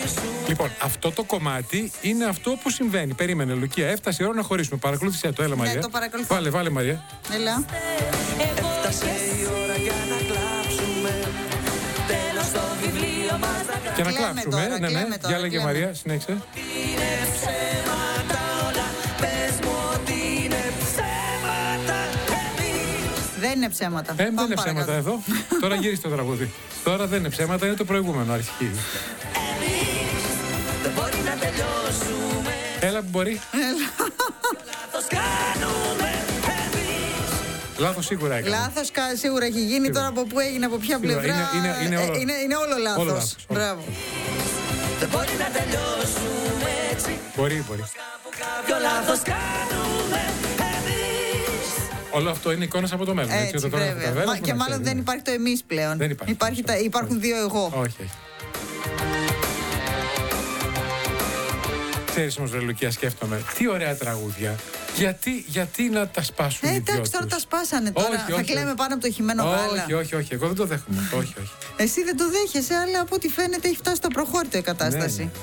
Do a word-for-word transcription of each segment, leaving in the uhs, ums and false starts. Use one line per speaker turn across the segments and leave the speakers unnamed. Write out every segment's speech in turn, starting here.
Λοιπόν, αυτό το κομμάτι είναι αυτό που συμβαίνει. Περίμενε, Λουκία, έφτασε η ώρα να χωρίσουμε. Παρακολούθησε το, έλα Μαρία.
Ναι, το παρακολουθώ.
Βάλε, βάλε Μαρία.
Έλα.
Έφτασε η ώρα για να κλάψουμε. Τέλος στο βιβλίο μας θα
Και να
Κλαίμε
κλάψουμε.
τώρα,
ναι, ναι.
κλαίμε τώρα,
Για λέγε
κλαίμε.
Μαρία, συνέχισε.
είναι ψέματα όλα. Πες μου ότι είναι ψέματα. Εμείς
Δεν είναι ψέματα.
Ε, δεν
Πάμε
είναι ψέματα
παρακάτω.
εδώ. Τώρα γύρισε το τραγούδι. Τώρα δεν είναι ψέματα, είναι το προηγούμενο αρχική.
δεν μπορεί να τελειώσουμε.
Έλα που μπορεί.
Λάθος κάνουμε εμείς.
Λάθος σίγουρα έκανε.
Λάθος κα- σίγουρα έχει γίνει. Τώρα από πού έγινε, από ποια
Σίγουρα.
πλευρά.
Είναι- είναι- είναι
ε,
όλο-
είναι, είναι όλο λάθος.
όλο λάθος, όλο.
Μπράβο.
Δεν μπορεί να τελειώσουμε έτσι.
Μπορεί, μπορεί.
Από κάποιο λάθος κάνουμε εμείς.
Όλο αυτό είναι εικόνες από το μέλλον.
Έτσι,
το τώρα
βέβαια.
Καρβέλας
Μα-
που
και
να
μάλλον
ξέρει,
δεν
ναι.
υπάρχει το εμείς πλέον.
Δεν υπάρχει.
Υπάρχει τα- υπάρχουν δύο εγώ.
Όχι, όχι. Ξέρεις όμως, ρε Λουκία, σκέφτομαι, τι ωραία τραγούδια. Γιατί, γιατί να τα σπάσουν
Ε,
οι δυο
εντάξει, τώρα
τους.
τα σπάσανε τώρα.
Όχι,
θα
όχι,
κλαίμε
όχι.
πάνω από το χυμένο γάλα.
Όχι, όχι, όχι. Εγώ δεν το δέχομαι. όχι, όχι.
Εσύ δεν το δέχεσαι, αλλά από ό,τι φαίνεται έχει φτάσει στο προχώρητο η κατάσταση.
Ναι, ναι.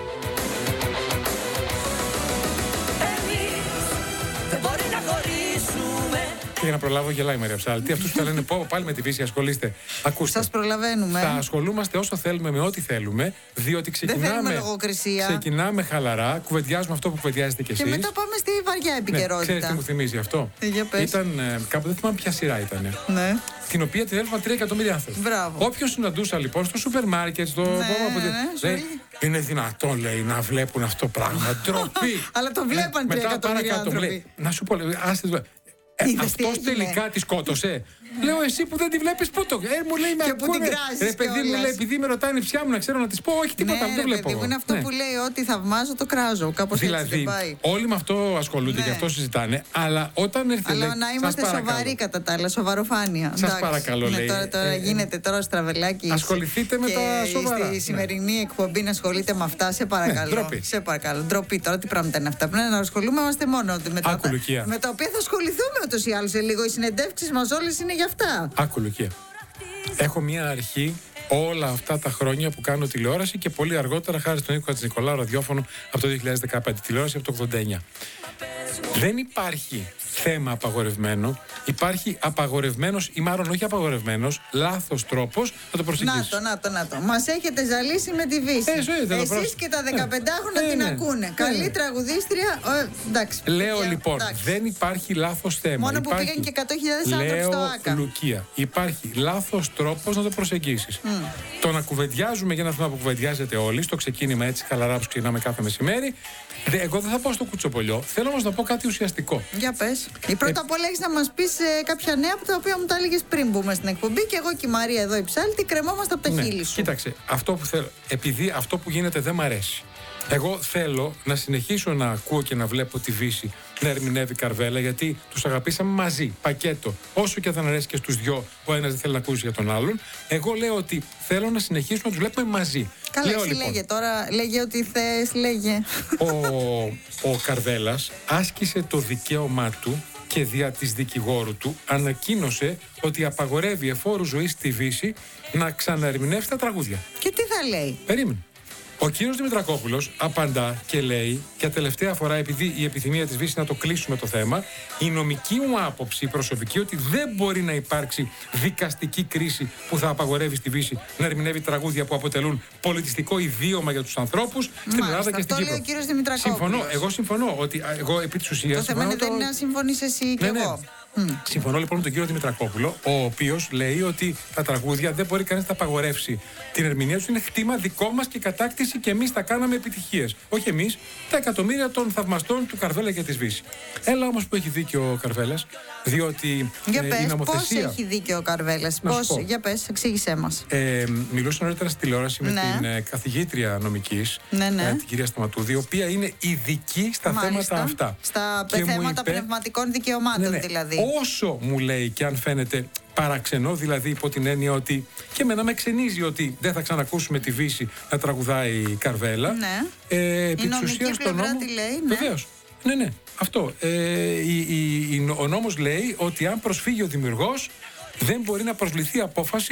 Εμείς δεν μπορεί να χωρίσουμε.
Και για να προλάβω, γελάει η Μαρία Ψάλτη. Αυτούς που θα λένε πω, πάλι με τη φύση ασχολείστε. Ακούστε.
Σας προλαβαίνουμε.
Θα ασχολούμαστε όσο θέλουμε με ό,τι θέλουμε, διότι ξεκινάμε,
θέλουμε λογοκρισία.
ξεκινάμε χαλαρά, κουβεντιάζουμε αυτό που κουβεντιάζετε κι
Και
εσείς.
μετά πάμε στη βαριά
Ναι,
επικαιρότητα.
ξέρεις τι μου θυμίζει αυτό.
Ε, για πες.
Ήταν ε, κάπου, δεν θυμάμαι ποια σειρά ήταν.
Ναι.
Την οποία την έλαβαν τρία εκατομμύρια άνθρωποι.
Μπράβο.
Όποιον συναντούσα λοιπόν στο σούπερ μάρκετ, στο.
Ναι,
από-
ναι,
λέει,
ζωή.
είναι δυνατόν, λέει, να βλέπουν αυτό το πράγμα. Ντροπή.
Αλλά το βλέπαν τρία
Μετά
εκατομμύρια
παρακάτω μου λέει,
άνθρωποι.
να σου πω, λέει, άστε το. Ε,
Είδες τι
αυτός
έγινε.
τελικά τη σκότωσε. Λέω, εσύ που δεν τη βλέπεις, πού το. Ε, μου λέει, με
Και που
ακούνε.
την κράζεις
Ρε παιδί μου,
κιόλας.
λέει, επειδή με ρωτάνε η ψιά μου να ξέρω να τη πω, όχι τίποτα,
Ναι,
δεν το
ρε
βλέπω.
παιδί μου, είναι αυτό
Ναι.
που λέει ότι θαυμάζω το κράζω. Κάπως έτσι
Δηλαδή,
δεν πάει.
όλοι με αυτό ασχολούνται
Ναι.
και αυτό συζητάνε, αλλά όταν έρθει.
Αλλά
λέει,
να
«Σας
είμαστε
παρακαλώ,
σοβαροί κατά τα άλλα, σοβαροφάνεια.
Σας
Εντάξει.
παρακαλώ,
Ναι,
λέει,
Τώρα, τώρα
ε, ε,
γίνεται τώρα στραβελάκι.
ασχοληθείτε με
και
τα σοβαρά.
Στη
Ναι.
σημερινή εκπομπή να ασχολείται με αυτά, σε παρακαλώ.
ντροπή.
Σε παρακαλώ. Ντροπή τώρα, τι πράγματα είναι αυτά. Πρέπει να ασχολούμαστε μόνο με τα,
Άκου, Λουκία.
με τα οποία θα ασχοληθούμε ούτως ή άλλως σε λίγο. Οι συνεντεύξεις μας όλες είναι για αυτά.
Άκου, Λουκία. Έχω μια αρχή όλα αυτά τα χρόνια που κάνω τηλεόραση και πολύ αργότερα, χάρη στον Νίκο Χατζηνικολάου, ραδιόφωνο από το δύο χιλιάδες δεκαπέντε, τηλεόραση από το ογδόντα εννιά. Δεν υπάρχει θέμα απαγορευμένο, υπάρχει απαγορευμένος ή μάλλον όχι απαγορευμένος, λάθος τρόπος να το προσεγγίσεις.
Να το, να το, να το. Μας έχετε ζαλίσει με τη Βύση.
Ε, ζωή, δεν το
Εσείς
πρόσ-
και τα
Ναι.
δεκαπεντάχρονα
Ε,
την
ναι.
ακούνε.
Ε,
Καλή
ναι.
τραγουδίστρια. Ε, εντάξει.
Λέω
παιδιά,
λοιπόν,
εντάξει.
δεν υπάρχει λάθος θέμα.
Μόνο που
υπάρχει,
πήγαν και εκατό χιλιάδες άνθρωποι
λέω,
στο ΆΚΑ.
Λουκία, υπάρχει λάθος τρόπος να το προσεγγίσεις. Το να κουβεντιάζουμε για ένα θέμα που κουβεντιάζετε όλοι, στο ξεκίνημα έτσι χαλαρά που ξεκινάμε κάθε μεσημέρι. Δε, εγώ δεν θα πω στο κουτσοπολιό, θέλω όμως να πω κάτι ουσιαστικό.
Για πες. Η πρώτα απ' όλα έχεις να μας πεις ε, κάποια νέα από τα οποία μου τα έλεγες πριν μπούμε στην εκπομπή και εγώ και η Μαρία εδώ η Ψάλτη κρεμόμαστε από τα
Ναι,
χείλη σου.
κοίταξε, αυτό που θέλω, επειδή αυτό που γίνεται δεν μ' αρέσει. Εγώ θέλω να συνεχίσω να ακούω και να βλέπω τη Βύση να ερμηνεύει Καρβέλα, γιατί τους αγαπήσαμε μαζί, πακέτο. Όσο και δεν αρέσει και στους δυο, ο ένας δεν θέλει να ακούσει για τον άλλον. Εγώ λέω ότι θέλω να συνεχίσουμε να τους βλέπουμε μαζί.
Καλά,
Λέω,
εσύ
λοιπόν,
λέγε τώρα, λέγε ότι θες, λέγε.
ο, ο Καρβέλας άσκησε το δικαίωμά του και δια της δικηγόρου του ανακοίνωσε ότι απαγορεύει εφόρου ζωή στη Βύση να ξαναερμηνεύσει τα τραγούδια.
Και τι θα λέει.
Περίμενε. Ο κύριος Δημητρακόπουλος απαντά και λέει, για τελευταία φορά, επειδή η επιθυμία της Βύσης να το κλείσουμε το θέμα, η νομική μου άποψη προσωπική ότι δεν μπορεί να υπάρξει δικαστική κρίση που θα απαγορεύει στη Βύση να ερμηνεύει τραγούδια που αποτελούν πολιτιστικό ιδίωμα για τους ανθρώπους στην
Μάλιστα,
Ελλάδα και στην
αυτό
Κύπρο.
λέει ο κύριος Δημητρακόπουλος.
Συμφωνώ. Εγώ συμφωνώ ότι α, εγώ επί της ουσίας.
Το θέμα είναι
συμφωνώ
δεν είναι να συμφωνείς εσύ και
Ναι, ναι.
εγώ.
Συμφωνώ λοιπόν με τον κύριο Δημητρακόπουλο, ο οποίος λέει ότι τα τραγούδια δεν μπορεί κανείς να τα απαγορεύσει. Την ερμηνεία του είναι χτήμα δικό μας και κατάκτηση και εμείς τα κάναμε επιτυχίες. Όχι εμείς, τα εκατομμύρια των θαυμαστών του Καρβέλα και της Βύση. Έλα όμως που έχει δίκιο ο Καρβέλας, διότι
Για
ε, η
πες, πώς
νομοθεσία.
έχει δίκιο ο Καρβέλας,
Να σου
πώς,
πω.
για πες, εξήγησέ μας.
Ε, μιλούσα νωρίτερα στη τηλεόραση με
Ναι.
την ε, καθηγήτρια νομικής,
Ναι, ναι.
ε, την κυρία Σταματούδη, η οποία είναι ειδική στα
Μάλιστα.
θέματα αυτά.
Στα
Και μου
θέματα
είπε-
πνευματικών δικαιωμάτων
Ναι, ναι.
δηλαδή.
Όσο μου λέει και αν φαίνεται παραξενό, δηλαδή υπό την έννοια ότι και εμένα με ξενίζει ότι δεν θα ξανακούσουμε τη Βύση να τραγουδάει η Καρβέλα.
Ναι.
Ε, επί
Η
της
νομική
ουσίας, το
πλευρά
νόμο-
τι λέει, ναι.
Βεβαίως. Ναι, ναι, αυτό. Ε, η, η, η, ο νόμος λέει ότι αν προσφύγει ο δημιουργός, δεν μπορεί να προσβληθεί απόφαση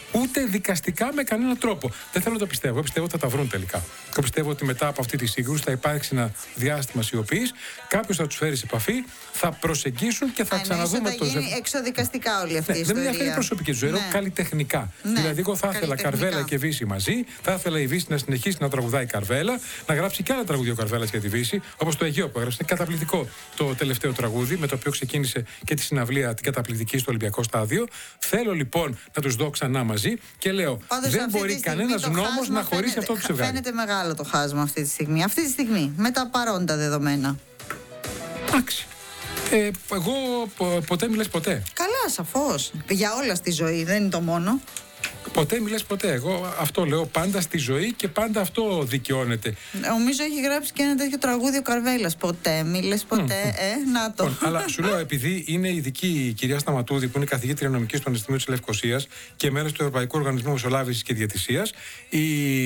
ούτε δικαστικά με κανέναν τρόπο. Δεν θέλω να το πιστεύω. Εγώ πιστεύω ότι θα τα βρουν τελικά. Εγώ πιστεύω ότι μετά από αυτή τη σύγκρουση θα υπάρξει ένα διάστημα σιωπής. Κάποιος θα τους φέρει σε επαφή, θα προσεγγίσουν και θα
Α,
ξαναδούμε
θα
το
γίνει εξωδικαστικά όλη αυτή
ναι,
η
δεν
ιστορία.
με ενδιαφέρει προσωπική ζωή, ναι. καλλιτεχνικά.
Ναι.
Δηλαδή, εγώ θα ήθελα Καρβέλα και Βύση μαζί, θα ήθελα η Βύση να συνεχίσει να τραγουδάει Καρβέλα, να γράψει και άλλα τραγούδια ο Καρβέλας για τη Βύση, όπως το Αιγαίο που έγραψε. Είναι καταπληκτικό το τελευταίο τραγούδι, με το οποίο ξεκίνησε και τη συναυλία την καταπληκτική στο Ολυμπιακό Στάδιο. Θέλω λοιπόν να τους δω ξανά μαζί και λέω:
Πάντως,
δεν μπορεί κανένας νόμος να χωρίσει αυτό το ζευγάρι.
Φαίνεται μεγάλο το χάσμα αυτή τη στιγμή. Αυτή τη στιγμή, με τα παρόντα δεδομένα.
Εντάξει. Ε, εγώ πο, ποτέ μιλες ποτέ.
Καλά, σαφώς. Για όλα στη ζωή, δεν είναι το μόνο.
Ποτέ μιλες ποτέ. Εγώ αυτό λέω πάντα στη ζωή και πάντα αυτό δικαιώνεται.
Νομίζω έχει γράψει και ένα τέτοιο τραγούδι ο Καρβέλας. Ποτέ μιλες ποτέ. Mm. Ε, να το.
Λοιπόν, αλλά σου λέω, επειδή είναι ειδική η κυρία Σταματούδη, που είναι καθηγήτρια νομικής στο Πανεπιστήμιο της Λευκωσίας και μέλος του Ευρωπαϊκού Οργανισμού Μεσολάβησης και Διαιτησίας, η,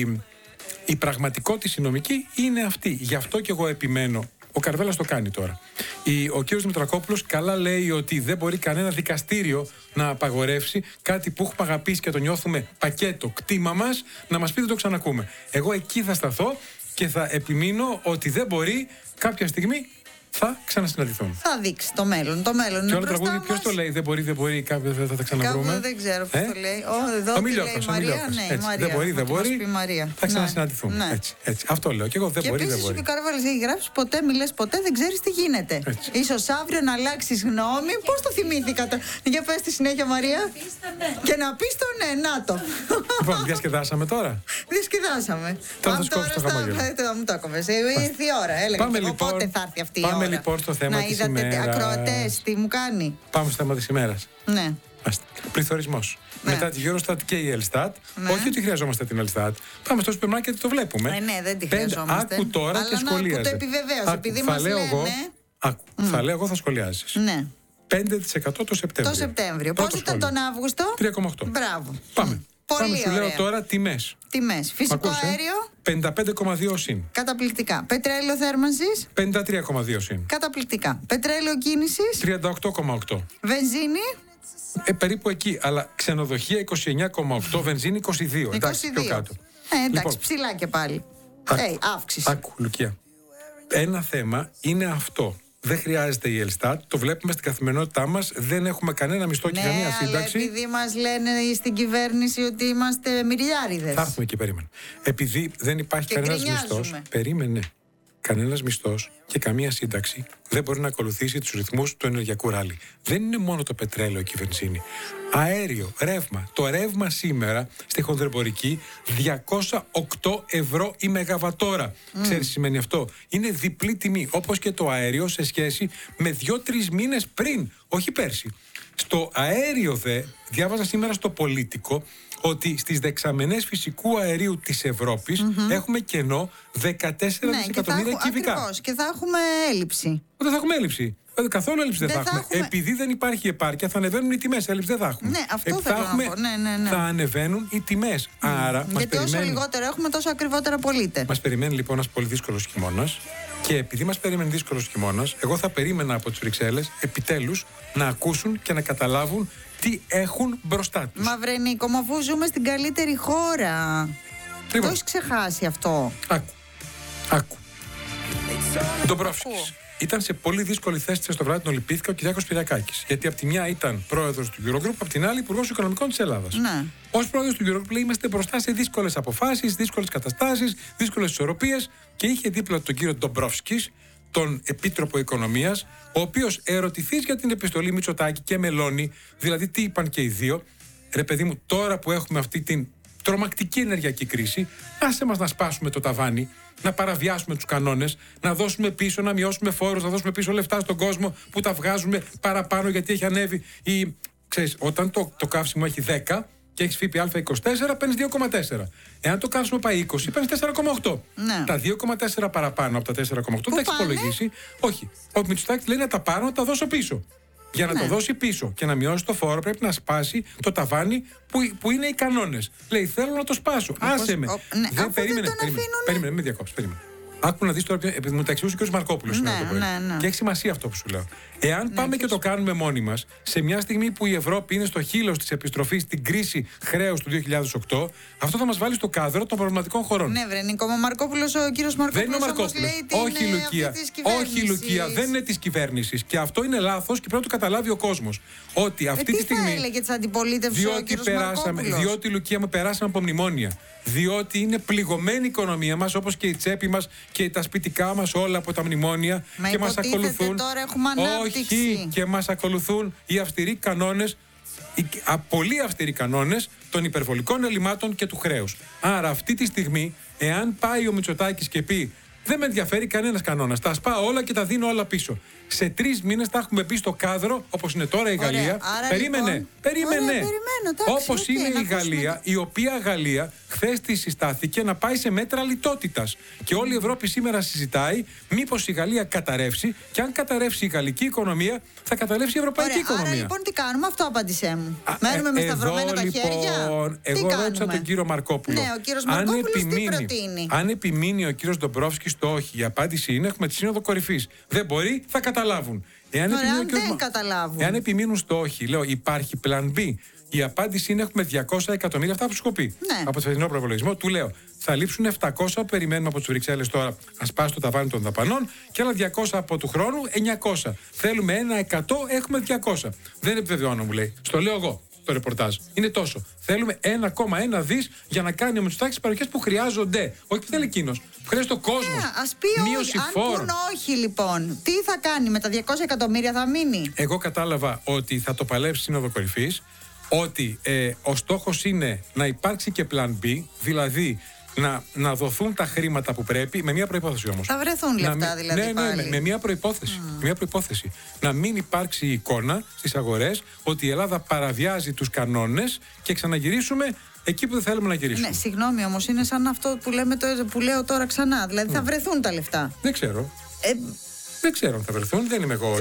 η πραγματικότητα η νομική είναι αυτή. Γι' αυτό και εγώ επιμένω. Ο Καρβέλας το κάνει τώρα. Η, ο κ. Δημητρακόπουλος καλά λέει ότι δεν μπορεί κανένα δικαστήριο να απαγορεύσει κάτι που έχουμε αγαπήσει και το νιώθουμε πακέτο, κτήμα μας, να μας πει δεν το ξανακούμε. Εγώ εκεί θα σταθώ και θα επιμείνω ότι δεν μπορεί κάποια στιγμή. Θα ξανασυναντηθούν.
Θα δείξει το μέλλον. Το μέλλον
και όλο το τραγούδι, ποιος το λέει, δεν μπορεί, δεν μπορεί, κάποιο δεν θα τα ξαναβρούμε.
Κάποιο δεν ξέρω ποιος
ε?
το λέει. Oh, εδώ
ο
Μιλιόκος,
Μιλιόκος,
ναι, η Μαρία.
Δεν μπορεί, δεν μπορεί. Θα ξανασυναντηθούν.
Ναι.
Έτσι, έτσι. Αυτό λέω. Και εγώ δεν
και
μπορεί, δεν
επίσης
μπορεί.
Και ο Καρβέλας έχει γράψει: ποτέ μιλες ποτέ, δεν ξέρεις τι γίνεται.
Έτσι.
Ίσως αύριο να αλλάξεις γνώμη. Πώς το θυμήθηκα τώρα. Για πες τη συνέχεια, Μαρία. Και να πεις το ναι, να το.
Λοιπόν, διασκεδάσαμε τώρα.
Διασκεδάσαμε.
Τώρα θα σκόψω το χαμόγελο.
Μου το έκοβες. Ήρθε η ώρα, έλεγα. Πότε θα έρθει αυτή η ώρα.
Πάμε λοιπόν στο θέμα της ημέρας.
Ακροατές, τι μου κάνει.
Πάμε στο θέμα της ημέρας.
Ναι.
Πληθωρισμός.
Ναι.
Μετά τη Eurostat και η Elstat.
Ναι.
Όχι ότι χρειαζόμαστε την Elstat. Πάμε στο σούπερ μάρκετ και το βλέπουμε.
Ε, ναι, δεν τη
Πέντε,
χρειαζόμαστε.
άκου τώρα
αλλά
και σχολίαζε.
Αλλά να άκου το επιβεβαίωσε. Επειδή μας
λέω
λένε...
εγώ, άκου, mm. θα λέω εγώ θα σχολιάζεις.
Ναι.
πέντε τοις εκατό το Σεπτέμβριο.
Το Σεπτέμβριο. Πώς ήταν τον Αύγουστο?
τρία κόμμα οκτώ.
Μπράβο.
Πάμε.
Πολύ
Πάμε, σου
ωραία.
λέω τώρα τιμές.
Τιμές. Φυσικό
Ακούσε?
αέριο.
πενήντα πέντε κόμμα δύο συν.
Καταπληκτικά. Πετρέλαιο θέρμανσης.
πενήντα τρία κόμμα δύο συν.
Καταπληκτικά. Πετρέλαιο κίνησης.
τριάντα οκτώ κόμμα οκτώ.
Βενζίνη.
Ε, περίπου εκεί. Αλλά ξενοδοχεία είκοσι εννιά κόμμα οκτώ, βενζίνη είκοσι δύο. Εντάξει, πιο κάτω.
Ε, εντάξει,
λοιπόν,
ψηλά και πάλι.
Άκου,
hey, αύξηση.
Άκου, Λουκία. Ένα θέμα είναι αυτό. Δεν χρειάζεται η Ελστάτ, το βλέπουμε στην καθημερινότητά μας, δεν έχουμε κανένα μισθό και
ναι,
καμία σύνταξη.
Αλλά επειδή μας λένε στην κυβέρνηση ότι είμαστε μυριάριδες.
Θα έρθουμε και περίμενε. Επειδή δεν υπάρχει κανένας μισθός, περίμενε. Κανένας μισθός και καμία σύνταξη δεν μπορεί να ακολουθήσει τους ρυθμούς του ενεργειακού ράλι. Δεν είναι μόνο το πετρέλαιο και η βενζίνη. Αέριο, ρεύμα. Το ρεύμα σήμερα στη χονδρεμπορική διακόσια οκτώ ευρώ η μεγαβατόρα. Mm. Ξέρεις τι σημαίνει αυτό? Είναι διπλή τιμή, όπως και το αέριο σε σχέση με δύο-τρεις μήνες πριν, όχι πέρσι. Στο αέριο δε, διάβαζα σήμερα στο Πολίτικο, ότι στις δεξαμενές φυσικού αερίου της Ευρώπης mm-hmm. έχουμε κενό δεκατέσσερα ναι, δισεκατομμύρια κυβικά.
Ακριβώς, και θα έχουμε έλλειψη.
Δεν θα έχουμε έλλειψη. Καθόλου έλλειψη δεν, δεν θα, θα έχουμε. έχουμε. Επειδή δεν υπάρχει επάρκεια, θα ανεβαίνουν οι τιμές. Έλλειψη δεν θα έχουμε.
Ναι, αυτό
θα,
θα,
έχουμε,
ναι, ναι, ναι.
θα ανεβαίνουν οι τιμές. Mm. Άρα,
γιατί
μας
όσο
περιμένει...
λιγότερο έχουμε, τόσο ακριβότερα πωλείται.
Μας περιμένει λοιπόν ένας πολύ δύσκολος χειμώνας. Και επειδή μας περιμένει δύσκολος χειμώνας, εγώ θα περίμενα από τις Βρυξέλλες επιτέλους να ακούσουν και να καταλάβουν τι έχουν μπροστά τους.
Μαυρενίκο, μα αφού ζούμε στην καλύτερη χώρα. Λοιπόν. Το έχεις ξεχάσει αυτό.
Άκου. Άκου. Ντομπρόφσκης. Ήταν σε πολύ δύσκολη θέση στο βράδυ των Ολυμπήθηκα ο Κυριάκος Πυριακάκης. Γιατί από τη μια ήταν πρόεδρος του Eurogroup, από την άλλη υπουργός οικονομικών της Ελλάδας.
Ναι.
Ως πρόεδρος του Eurogroup λέει: είμαστε μπροστά σε δύσκολες αποφάσεις, δύσκολες καταστάσεις, δύσκολες ισορροπίες. Και είχε δίπλα τον κύριο Ντομπρόφσκης, τον Επίτροπο Οικονομίας, ο οποίος ερωτηθείς για την επιστολή Μητσοτάκη και Μελώνη, δηλαδή τι είπαν και οι δύο. Ρε παιδί μου, τώρα που έχουμε αυτή την τρομακτική ενεργειακή κρίση, άσε μας να σπάσουμε το ταβάνι, να παραβιάσουμε τους κανόνες, να δώσουμε πίσω, να μειώσουμε φόρους, να δώσουμε πίσω λεφτά στον κόσμο που τα βγάζουμε παραπάνω γιατί έχει ανέβει η... Ξέρεις, όταν το, το καύσιμο έχει δέκα και έχεις ΦΠΑ είκοσι τέσσερα, παίρνεις δύο κόμμα τέσσερα. Εάν το καύσιμο πάει είκοσι, παίρνεις τέσσερα κόμμα οκτώ.
Ναι.
Τα δύο κόμμα τέσσερα παραπάνω από τα τέσσερα κόμμα οκτώ δεν τα έχεις υπολογίσει. Όχι. Ο Μητσοτάκης λέει να τα πάρω, να τα δώσω πίσω. Για να ναι. το δώσει πίσω και να μειώσει το φόρο, πρέπει να σπάσει το ταβάνι που, που είναι οι κανόνες. Λέει: θέλω να το σπάσω. Άσε με.
Ο, ναι,
δεν περίμενε.
Δεν
περίμενε, περίμενε, μην διακόψεις. Περίμενε. Άκου να δεις τώρα, επειδή μου τα εξηγούσε ο κ. Μαρκόπουλος σήμερα το πρωί.
Ναι, ναι.
Και έχει σημασία αυτό που σου λέω. Εάν
Ναι,
πάμε
και
και το κάνουμε μόνοι μας, σε μια στιγμή που η Ευρώπη είναι στο χείλος της επιστροφής στην κρίση χρέους του δύο χιλιάδες οκτώ, αυτό θα μας βάλει στο κάδρο των προβληματικών χωρών.
Ναι, βρε Νίκο, ο Μαρκόπουλος, ο κύριος Μαρκόπουλος.
Δεν είναι ο
όμως
Μαρκόπουλος.
λέει την,
Όχι,
ε,
Λουκία.
αυτή της
Όχι,
κυβέρνησης.
Λουκία. Δεν είναι της κυβέρνησης. Και αυτό είναι λάθος και πρέπει να το καταλάβει ο κόσμος. Ότι αυτή
ε,
τη στιγμή.
Τι θα έλεγε της αντιπολίτευσης ο
Διότι,
κύριος
περάσαμε,
Μαρκόπουλος.
διότι, Λουκία, με περάσαμε από μνημόνια. Διότι είναι πληγωμένη η οικονομία μας, όπως και η τσέπη μας και τα σπιτικά μας όλα από τα μνημόνια.
Μα
και μας
υποτίθεται
ακολουθούν.
τώρα έχουμε ανάπτυξη.
Όχι, και μας ακολουθούν οι αυστηροί κανόνες, οι α, πολύ αυστηροί κανόνες των υπερβολικών ελλημάτων και του χρέους. Άρα, αυτή τη στιγμή, εάν πάει ο Μητσοτάκης και πει δεν με ενδιαφέρει κανένας κανόνας, τα σπάω όλα και τα δίνω όλα πίσω. Σε τρεις μήνες τα έχουμε μπει στο κάδρο, όπως είναι τώρα η
Ωραία.
Γαλλία.
Άρα,
περίμενε,
λοιπόν,
περίμενε.
ωραία, περιμένω, εντάξει,
Όπως
οκ,
είναι
να
η
ακούσουμε
Γαλλία,
τι-
η οποία Γαλλία χθες τη συστάθηκε να πάει σε μέτρα λιτότητας. Και όλη η Ευρώπη σήμερα συζητάει μήπως η Γαλλία καταρρεύσει, και αν καταρρεύσει η γαλλική οικονομία, θα καταρρεύσει η ευρωπαϊκή
Ωραία,
οικονομία.
άρα λοιπόν τι κάνουμε, αυτό απάντησέ μου.
Α,
Μένουμε
ε,
με
εδώ,
σταυρωμένα τα
λοιπόν,
χέρια.
Εγώ
τι
ρώτησα
κάνουμε?
τον κύριο Μαρκόπουλο.
Ναι, ο κύριος
αν
Μαρκόπουλος τι
επιμείνει,
προτείνει?
αν επιμείνει ο κύριος Ντομπρόφσκης στο όχι, η απάντηση είναι έχουμε τη Σύνοδο Κορυφής. Δεν μπορεί, θα καταλάβουν. Εάν
Ωραία,
επιμείνει ο
αν
κύριος
δεν
Μα-
καταλάβουν.
Εάν επιμείνουν στο όχι, λέω υπάρχει πλαν B. Η απάντηση είναι έχουμε διακόσια εκατομμύρια, αυτά που σου έχω πει.
Ναι.
Από το φετινό προπολογισμό, του λέω θα λείψουν επτακόσια που περιμένουμε από τις Βρυξέλλες τώρα, α πάσει το ταβάνι των δαπανών, και άλλα διακόσια από του χρόνου, εννιακόσια. Θέλουμε ένα εκατό, έχουμε διακόσια. Δεν επιβεβαιώνω, μου λέει. Στο λέω εγώ το ρεπορτάζ. Είναι τόσο. Θέλουμε ένα κόμμα ένα δις για να κάνει ο Μητσοτάκης τις παροχές που χρειάζονται. Όχι που θέλει εκείνος. Που χρειάζεται ο κόσμος.
Ναι, ας πει
Μείωση
όχι. Αν
φόρων.
πούν όχι λοιπόν, τι θα κάνει με τα διακόσια εκατομμύρια, θα μείνει?
Εγώ κατάλαβα ότι θα το παλέψει η Σύνοδο Κορυφής, ότι ε, ο στόχος είναι να υπάρξει και πλαν B, δηλαδή να, να δοθούν τα χρήματα που πρέπει, με μια προϋπόθεση όμως.
Θα βρεθούν
Να
λεφτά
μην-
δηλαδή
ναι, ναι,
πάλι.
με, με μια προϋπόθεση. Με μια προϋπόθεση. Να μην υπάρξει εικόνα στις αγορές ότι η Ελλάδα παραβιάζει τους κανόνες και ξαναγυρίσουμε εκεί που δεν θέλουμε να γυρίσουμε.
Ναι, συγγνώμη όμως, είναι σαν αυτό που, λέμε το, που λέω τώρα ξανά. Δηλαδή θα βρεθούν τα λεφτά.
Δεν ξέρω.
Ε,
Δεν ξέρω αν θα βρεθούν, δεν είμαι εγώ.